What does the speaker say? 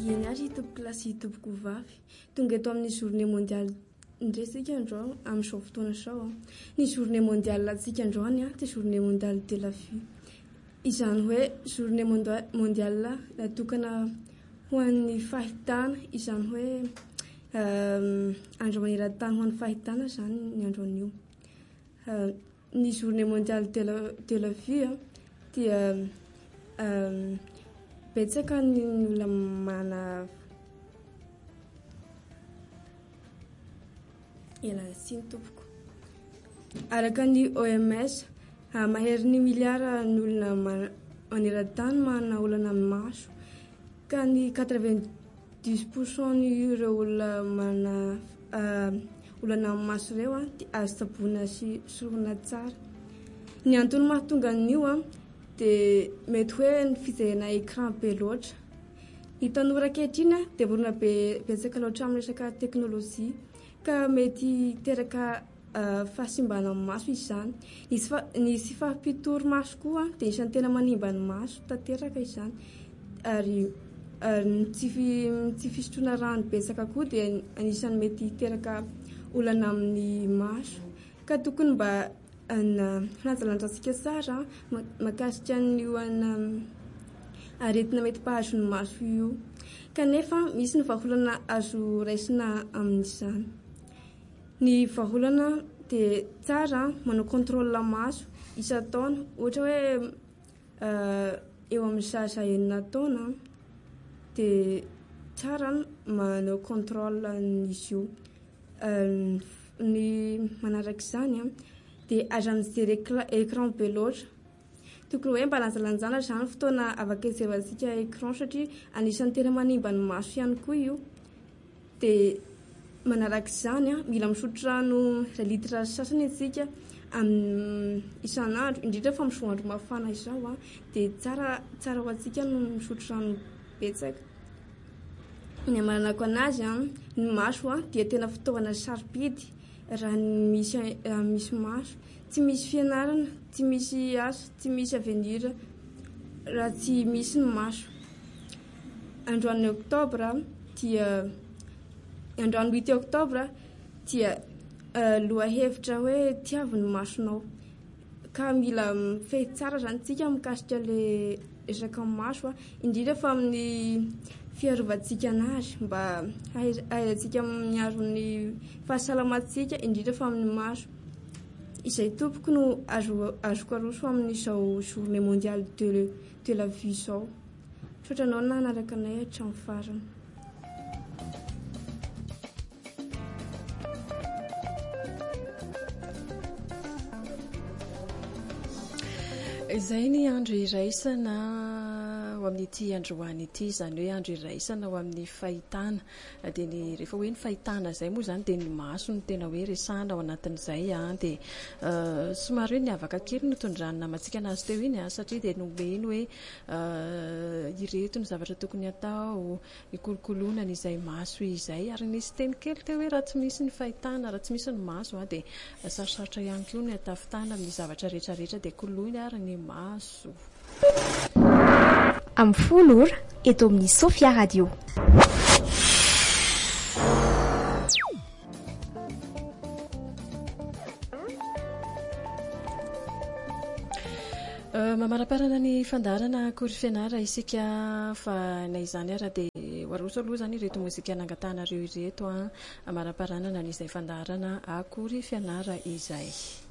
Eny ary toboko lasy toboko vavy tonga eto amin'ny journée mondiale ndresika androa amin'izao fotoana izao ny journée mondiale atsika androany dia journée mondiale de la fille izany hoe journée mondiale natokana ho an'ny fahitana izany hoe andro maneran-tany ho an'ny fahitana zany ny androan'io ny journée mondiale de la fille dia betsaka ny olona mana siny tompoko araka ny OMS mahery ny miliara ny olona maneran-tany mana olana amin'ny maso ka ny 90% ny ireo olona mana olana amin'ny maso ireo dia azo tsaboina sy soroina tsara ny antony mahatonga an'io dia mety hoe ny fizahana écran be loatra ny tanora ankehitriny dia vorona betsaka loatra amin'ny resaka teknôlôjia ka mety teraka fahasimbana amin'ny maso izany ny sy fahampitoro-maso koa dia isan'ny tena manimba ny maso tanteraka izany ary tsy fisotroana rano betsaka koa dia anisan'ny mety teraka olana amin'ny maso ka tokony mba fanajalanjantsika tsara makasika ny aretina mety mpahazo ny maso io kanefa misy ny vahaolana azo raisina amin'izany ny vahaolana dia tsara manao contrôle maso isan-taona ohatra hoe eo amin'ny zaza enina taona dia tsara manao contrôle izy io ny manarak'izany dia aza mijery écran be loatra tokony hoe mba lanjalanjana zany fotoana afaka hijerevantsika écran satria anisan'ny tena manimba ny maso ihany koa io dia manarak'izany mila misotro rano 1 litra sasany antsika isan'andro indrindra fa amin'ny andro mafana izao dia tsara ho antsika no misotro rano betsaka ny amanako anazy ny maso dia tena fitaovana sarobidy raha misy maso tsy misy fianarana tsy misy asa tsy misy avenir raha tsy misy ny maso androany oktobra dia androany 8 oktobra dia lohahevitra hoe tiavy ny masonao ka mila mifehy tsara zany tsika mikasika le resaka maso indrindra fa amin'ny fiarovantsika anazy mba haizantsika miaro ny fahasalamantsika indrindra fa amin'ny maso izay tompoko no azoko aroso amin'izao journée mondiale de la vue izao sotranao nanaraka anay hatramin'ny farany izay ny andro iraisana ho amin'ity androany ity izany hoe andro iraisana ho amin'ny fahitana dia ny rehefa hoe ny fahitana izay moa izany dia ny maso no tena hoe resahana ao anatin'izay dia somary hoe ny avaka kely no tondrany namantsika anazy teo iny satria dia nomeny hoe ireto ny zavatra tokony atao ikolokoloana n'izay maso izay ary nisy teny kely teo hoe raha tsy misy ny fahitana raha tsy misy ny maso dia sarosarotra ihany koa ny atafitana amin'ny zavatra rehetrarehetra dia koloina ary ny maso amin'ny folo ora eto amin'ny Sofia Radio. Mamaraparana ny fandarana akory fianara isika fa na izany ara dia waroso aloha zany ireto mozika nangatanareo ireto amaraparanana n'izay fandarana akory fianara izay.